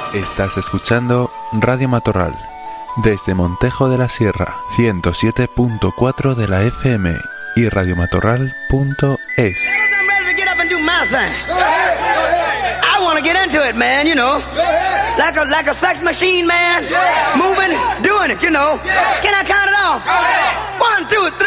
Estás escuchando Radio Matorral, desde Montejo de la Sierra, 107.4 de la FM y radiomatorral.es. I want to get into it, man, you know. Like a sex machine, man. Moving, doing it, you know. Can I count it off? 1, 2, 3.